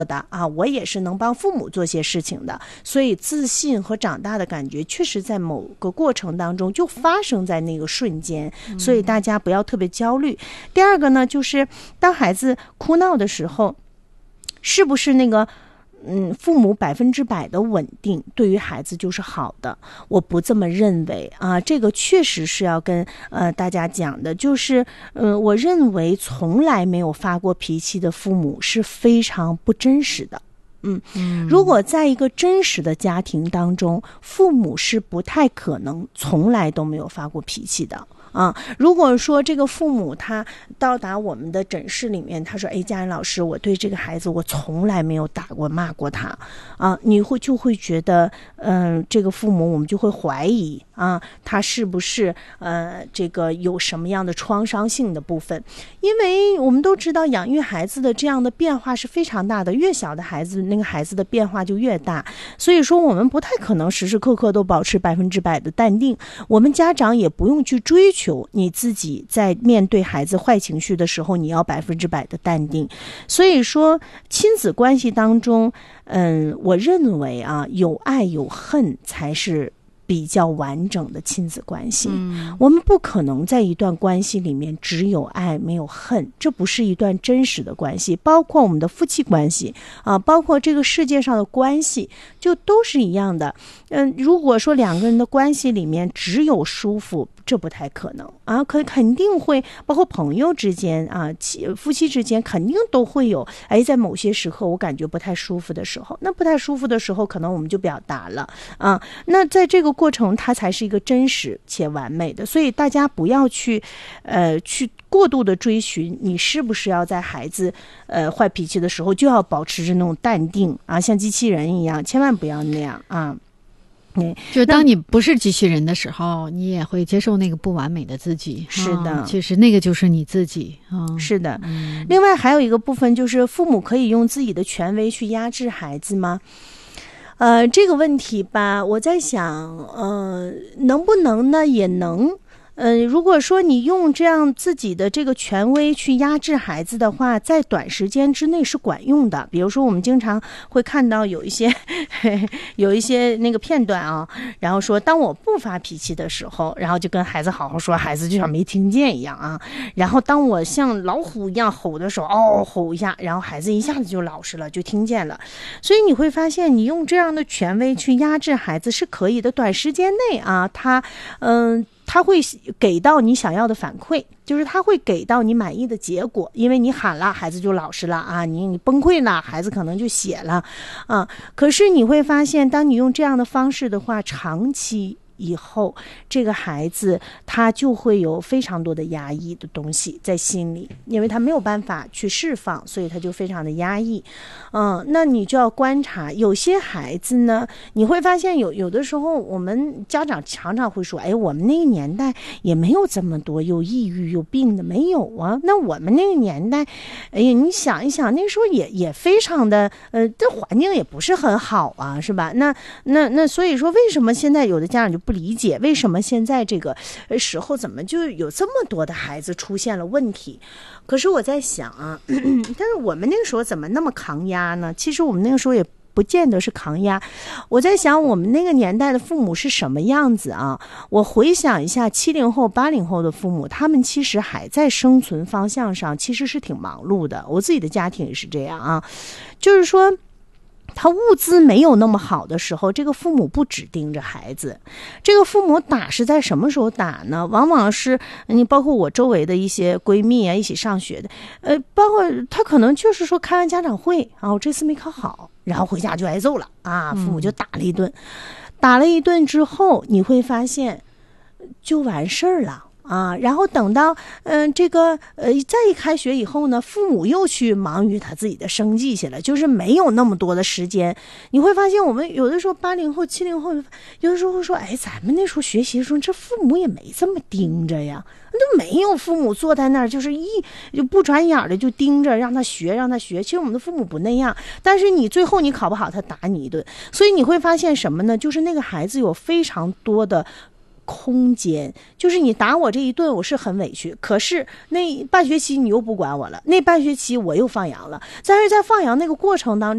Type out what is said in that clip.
的啊，我也是能帮父母做些事情的，所以自信和长大的感觉确实在某个过程当中就发生在那个瞬间，所以大家不要特别焦虑。第二个呢，就是当孩子哭闹的时候，是不是那个父母100%的稳定对于孩子就是好的？我不这么认为啊，这个确实是要跟大家讲的，就是我认为从来没有发过脾气的父母是非常不真实的。如果在一个真实的家庭当中，父母是不太可能从来都没有发过脾气的。如果说这个父母他到达我们的诊室里面，他说佳人老师，我对这个孩子我从来没有打过骂过他你就会觉得这个父母我们就会怀疑他是不是这个有什么样的创伤性的部分。因为我们都知道养育孩子的这样的变化是非常大的，越小的孩子那个孩子的变化就越大，所以说我们不太可能时时刻刻都保持100%的淡定，我们家长也不用去追求你自己在面对孩子坏情绪的时候你要100%的淡定。所以说亲子关系当中我认为有爱有恨才是比较完整的亲子关系。我们不可能在一段关系里面只有爱没有恨，这不是一段真实的关系。包括我们的夫妻关系包括这个世界上的关系就都是一样的。如果说两个人的关系里面只有舒服，这不太可能肯定会包括朋友之间夫妻之间肯定都会有在某些时刻我感觉不太舒服的时候，那不太舒服的时候可能我们就表达了那在这个过程它才是一个真实且完美的。所以大家不要去过度的追寻你是不是要在孩子坏脾气的时候就要保持着那种淡定像机器人一样，千万不要那样就当你不是机器人的时候，你也会接受那个不完美的自己。 是的， 其实那个就是你自己是的。另外还有一个部分就是父母可以用自己的权威去压制孩子吗？这个问题吧，我在想能不能呢？也能。如果说你用这样自己的这个权威去压制孩子的话，在短时间之内是管用的。比如说我们经常会看到有一些那个片段然后说当我不发脾气的时候，然后就跟孩子好好说，孩子就像没听见一样然后当我像老虎一样吼的时候吼一下，然后孩子一下子就老实了，就听见了。所以你会发现你用这样的权威去压制孩子是可以的，短时间内他会给到你想要的反馈，就是他会给到你满意的结果，因为你喊了孩子就老实了你崩溃了孩子可能就写了可是你会发现当你用这样的方式的话，长期以后这个孩子他就会有非常多的压抑的东西在心里，因为他没有办法去释放，所以他就非常的压抑那你就要观察有些孩子呢，你会发现有的时候我们家长常常会说我们那个年代也没有这么多有抑郁有病的，没有那我们那个年代你想一想那时候也非常的这环境也不是很好是吧？那所以说为什么现在有的家长就不理解为什么现在这个时候怎么就有这么多的孩子出现了问题。可是我在想但是我们那个时候怎么那么抗压呢？其实我们那个时候也不见得是抗压。我在想我们那个年代的父母是什么样子我回想一下70后80后的父母，他们其实还在生存方向上其实是挺忙碌的，我自己的家庭也是这样就是说他物资没有那么好的时候，这个父母不只盯着孩子，这个父母打是在什么时候打呢？往往是你包括我周围的一些闺蜜一起上学的包括他可能就是说开完家长会我这次没考好，然后回家就挨揍了父母就打了一顿打了一顿之后，你会发现就完事儿了然后等到这个再一开学以后呢，父母又去忙于他自己的生计去了，就是没有那么多的时间。你会发现我们有的时候80后70后有的时候会说咱们那时候学习的时候这父母也没这么盯着呀，都没有父母坐在那儿就是就不转眼的就盯着让他学。其实我们的父母不那样，但是你最后你考不好他打你一顿。所以你会发现什么呢？就是那个孩子有非常多的空间，就是你打我这一顿我是很委屈，可是那半学期你又不管我了，那半学期我又放羊了，但是在放羊那个过程当